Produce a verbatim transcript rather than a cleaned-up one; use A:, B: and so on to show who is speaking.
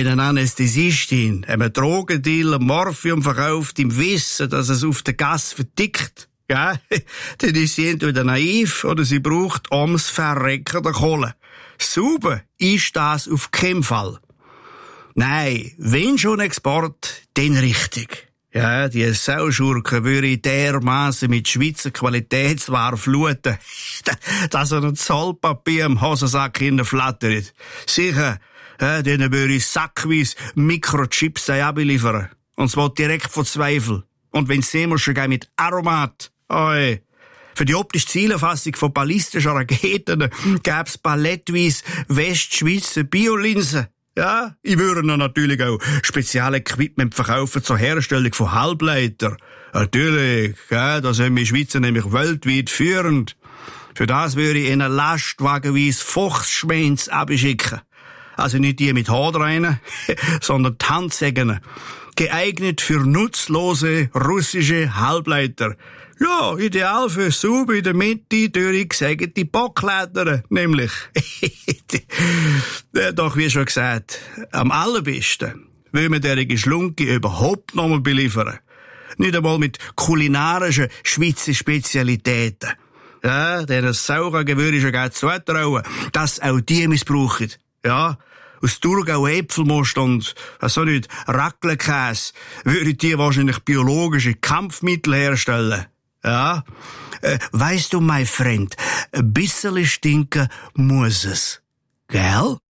A: wenn eine Anästhesistin einem Drogendealer Morphium verkauft, im Wissen, dass es auf der Gasse vertickt, ja, dann ist sie entweder naiv oder sie braucht ums Verrecken der Kohle. Sauber ist das auf keinen Fall. Nein, wenn schon Export, dann richtig. Ja, die Sauschurken würde dermassen mit Schweizer Qualitätsware fluten, dass er ein Zollpapier im Hosensack hinterflattert. Sicher, ja, denen würde ich sackweise Mikrochips abliefern. Und zwar direkt von Zweifel. Und wenn's sehen schon gleich mit Aromat. Oi. Für die optische Zielerfassung von ballistischen Raketen gäb's palettweise Westschweizer Biolinsen. Ja, ich würde noch natürlich auch Spezialequipment verkaufen zur Herstellung von Halbleiter. Natürlich, ja, da sind wir Schweizer nämlich weltweit führend. Für das würde ich einen lastwagenweise Fuchsschwänz abschicken. Also nicht die mit Haarreinen, sondern die Handsägen. Geeignet für nutzlose russische Halbleiter. Ja, ideal für sauber in der Mitte durchgesägte Bockleiter, nämlich. Doch, wie schon gesagt, am allerbesten will man derige Schlunke überhaupt noch mal beliefern. Nicht einmal mit kulinarischen Schweizer Spezialitäten. Ja, denen Sauergehen würde ich schon gerne zutrauen, dass auch die missbrauchen. Ja, aus Thurgau Äpfelmost und, was auch nicht, Raclette-Käse würden die wahrscheinlich biologische Kampfmittel herstellen. Ja, äh, weißt du, mein Freund, ein bisschen stinken muss es. Gell?